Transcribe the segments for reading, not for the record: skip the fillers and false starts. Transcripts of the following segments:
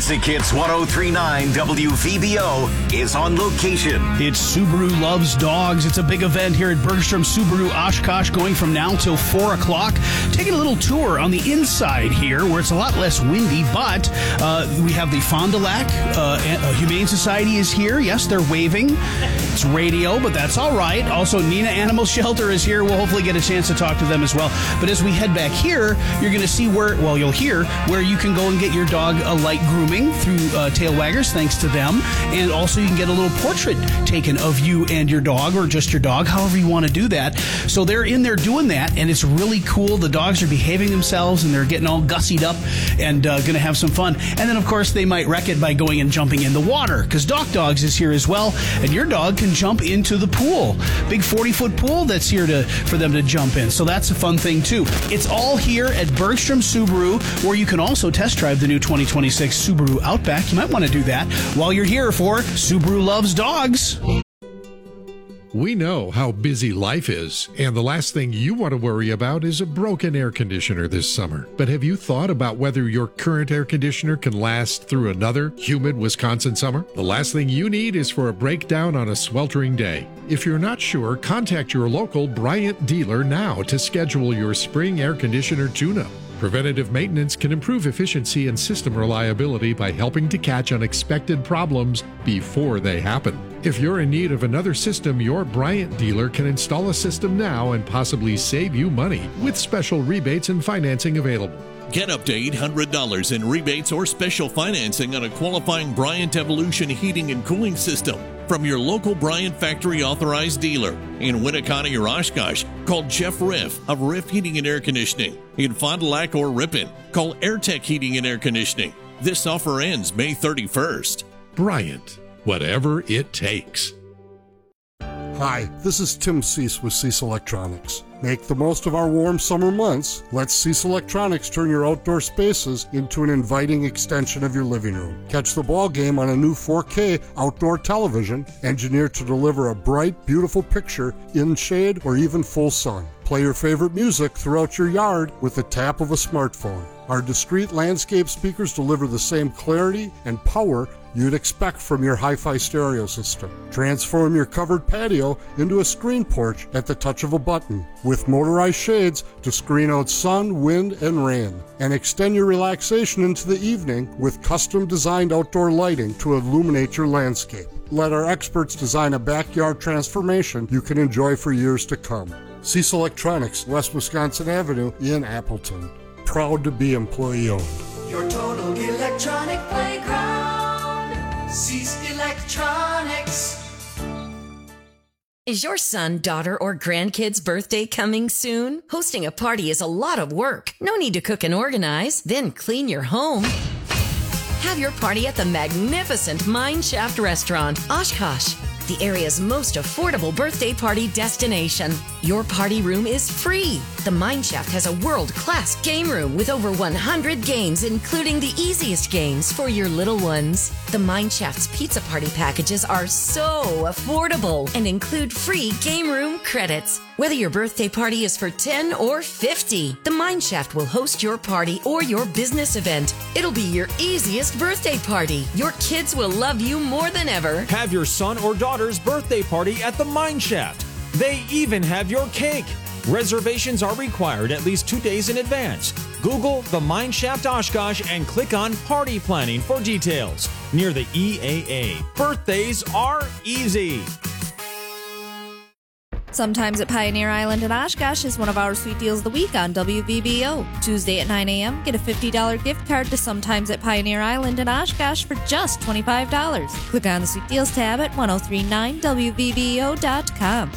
Classic Hits 103.9 WVBO is on location. It's Subaru Loves Dogs. It's a big event here at Bergstrom Subaru Oshkosh going from now till 4 o'clock. Taking a little tour on the inside here where it's a lot less windy, but we have the Fond du Lac Humane Society is here. Yes, they're waving. It's radio, but that's all right. Also, Nina Animal Shelter is here. We'll hopefully get a chance to talk to them as well. But as we head back here, you're going to see you'll hear where you can go and get your dog a light grooming through Tail Waggers, thanks to them. And also you can get a little portrait taken of you and your dog, or just your dog, however you want to do that. So they're in there doing that, and it's really cool. The dogs are behaving themselves, and they're getting all gussied up and going to have some fun. And then, of course, they might wreck it by going and jumping in the water, because Doc Dogs is here as well, and your dog can jump into the pool. Big 40-foot pool that's here for them to jump in. So that's a fun thing, too. It's all here at Bergstrom Subaru, where you can also test drive the new 2026 Subaru Outback. You might want to do that while you're here for Subaru Loves Dogs. We know how busy life is, and the last thing you want to worry about is a broken air conditioner this summer. But have you thought about whether your current air conditioner can last through another humid Wisconsin summer? The last thing you need is for a breakdown on a sweltering day. If you're not sure, contact your local Bryant dealer now to schedule your spring air conditioner tune-up. Preventative maintenance can improve efficiency and system reliability by helping to catch unexpected problems before they happen. If you're in need of another system, your Bryant dealer can install a system now and possibly save you money with special rebates and financing available. Get up to $800 in rebates or special financing on a qualifying Bryant Evolution heating and cooling system from your local Bryant factory authorized dealer. In Winneconne or Oshkosh, call Jeff Riff of Riff Heating and Air Conditioning. In Fond du Lac or Ripon, call AirTech Heating and Air Conditioning. This offer ends May 31st. Bryant, whatever it takes. Hi, this is Tim Cease with Cease Electronics. Make the most of our warm summer months. Let Cease Electronics turn your outdoor spaces into an inviting extension of your living room. Catch the ball game on a new 4K outdoor television, engineered to deliver a bright, beautiful picture in shade or even full sun. Play your favorite music throughout your yard with the tap of a smartphone. Our discreet landscape speakers deliver the same clarity and power you'd expect from your hi-fi stereo system. Transform your covered patio into a screen porch at the touch of a button, with motorized shades to screen out sun, wind, and rain. And extend your relaxation into the evening with custom-designed outdoor lighting to illuminate your landscape. Let our experts design a backyard transformation you can enjoy for years to come. Cease Electronics, West Wisconsin Avenue in Appleton. Proud to be employee-owned. Your total electronic playground. Cease Electronics. Is your son, daughter, or grandkid's birthday coming soon? Hosting a party is a lot of work. No need to cook and organize, then clean your home. Have your party at the magnificent Mine Shaft Restaurant, Oshkosh, the area's most affordable birthday party destination. Your party room is free. The Mine Shaft has a world-class game room with over 100 games, including the easiest games for your little ones. The Mine Shaft's pizza party packages are so affordable and include free game room credits. Whether your birthday party is for 10 or 50, the Mine Shaft will host your party or your business event. It'll be your easiest birthday party. Your kids will love you more than ever. Have your son or daughter's birthday party at the Mine Shaft. They even have your cake. Reservations are required at least 2 days in advance. Google the Mine Shaft Oshkosh and click on Party Planning for details. Near the EAA. Birthdays are easy. Sometimes at Pioneer Island in Oshkosh is one of our sweet deals of the week on WVBO. Tuesday at 9 a.m., get a $50 gift card to Sometimes at Pioneer Island in Oshkosh for just $25. Click on the Sweet Deals tab at 1039WVBO.com.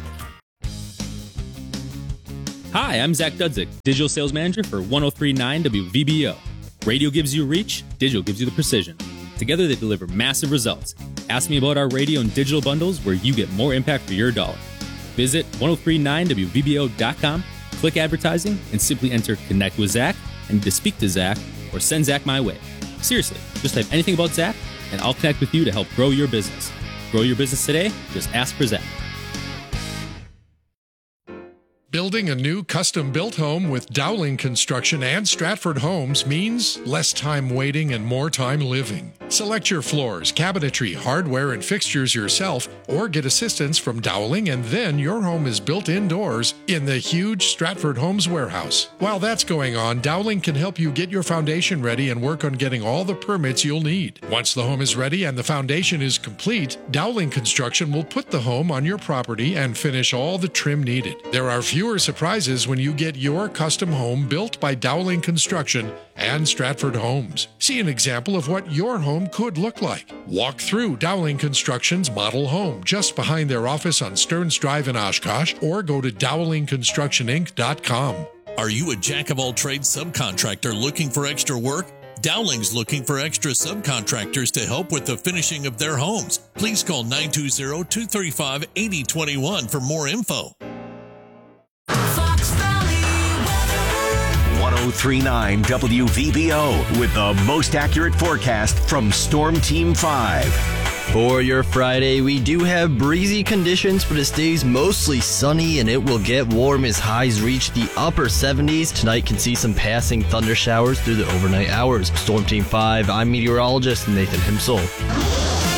Hi, I'm Zach Dudzik, Digital Sales Manager for 1039 WVBO. Radio gives you reach, digital gives you the precision. Together they deliver massive results. Ask me about our radio and digital bundles where you get more impact for your dollar. Visit 1039WVBO.com, click advertising, and simply enter Connect with Zach and to speak to Zach or send Zach my way. Seriously, just type anything about Zach and I'll connect with you to help grow your business. Grow your business today? Just ask for Zach. Building a new custom-built home with Dowling Construction and Stratford Homes means less time waiting and more time living. Select your floors, cabinetry, hardware, and fixtures yourself, or get assistance from Dowling, and then your home is built indoors in the huge Stratford Homes warehouse. While that's going on, Dowling can help you get your foundation ready and work on getting all the permits you'll need. Once the home is ready and the foundation is complete, Dowling Construction will put the home on your property and finish all the trim needed. There are fewer surprises when you get your custom home built by Dowling Construction and Stratford Homes. See an example of what your home could look like. Walk through Dowling Construction's model home just behind their office on Stearns Drive in Oshkosh, or go to dowlingconstructioninc.com. Are you a jack-of-all-trades subcontractor looking for extra work? Dowling's looking for extra subcontractors to help with the finishing of their homes. Please call 920-235-8021 for more info. Fox Valley weather. 1039 WVBO with the most accurate forecast from Storm Team 5. For your Friday, we do have breezy conditions, but it stays mostly sunny and it will get warm as highs reach the upper 70s. Tonight can see some passing thunder showers through the overnight hours. Storm Team 5, I'm meteorologist Nathan Himsel.